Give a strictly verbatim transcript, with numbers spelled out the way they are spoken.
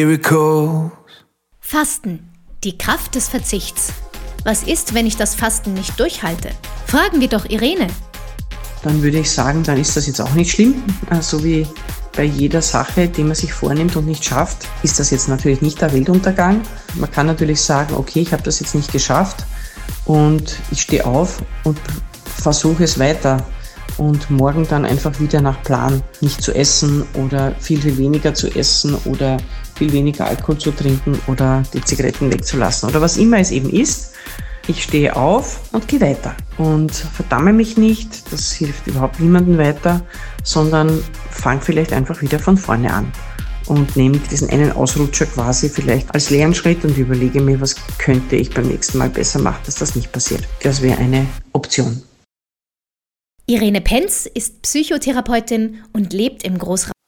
Miracles. Fasten. Die Kraft des Verzichts. Was ist, wenn ich das Fasten nicht durchhalte? Fragen wir doch Irene. Dann würde ich sagen, dann ist das jetzt auch nicht schlimm. So wie bei jeder Sache, die man sich vornimmt und nicht schafft, ist das jetzt natürlich nicht der Weltuntergang. Man kann natürlich sagen, okay, ich habe das jetzt nicht geschafft und ich stehe auf und versuche es weiter. Und morgen dann einfach wieder nach Plan nicht zu essen oder viel, viel weniger zu essen oder viel weniger Alkohol zu trinken oder die Zigaretten wegzulassen oder was immer es eben ist. Ich stehe auf und gehe weiter und verdamme mich nicht, das hilft überhaupt niemandem weiter, sondern fange vielleicht einfach wieder von vorne an und nehme diesen einen Ausrutscher quasi vielleicht als Lernschritt und überlege mir, was könnte ich beim nächsten Mal besser machen, dass das nicht passiert. Das wäre eine Option. Irene Penz ist Psychotherapeutin und lebt im Großraum